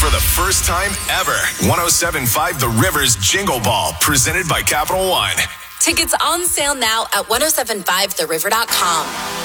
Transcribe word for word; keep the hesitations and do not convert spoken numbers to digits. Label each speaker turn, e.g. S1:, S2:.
S1: for the first time ever. one oh seven point five The River's Jingle Ball, presented by Capital One.
S2: Tickets on sale now at ten seventy-five the river dot com.